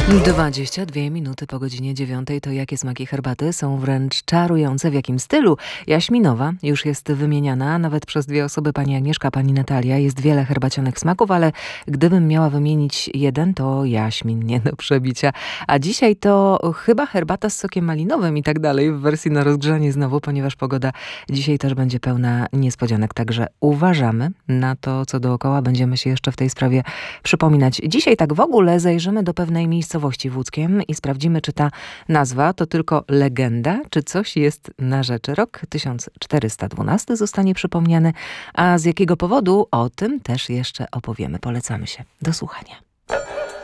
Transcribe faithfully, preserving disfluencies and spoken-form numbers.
dwadzieścia dwie minuty po godzinie dziewiątej. To jakie smaki herbaty są wręcz czarujące. W jakim stylu? Jaśminowa już jest wymieniana nawet przez dwie osoby, pani Agnieszka, pani Natalia. Jest wiele herbacianych smaków, ale gdybym miała wymienić jeden, to jaśmin, nie do przebicia. A dzisiaj to chyba herbata z sokiem malinowym i tak dalej w wersji na rozgrzanie znowu, ponieważ pogoda dzisiaj też będzie pełna niespodzianek. Także uważamy na to, co dookoła. Będziemy się jeszcze w tej sprawie przypominać. Dzisiaj tak w ogóle zajrzymy do pewnej miejscowości w Łódzkiem i sprawdzimy, czy ta nazwa to tylko legenda, czy coś jest na rzeczy. Rok tysiąc czterysta dwunasty zostanie przypomniany, a z jakiego powodu, o tym też jeszcze opowiemy. Polecamy się. Do słuchania.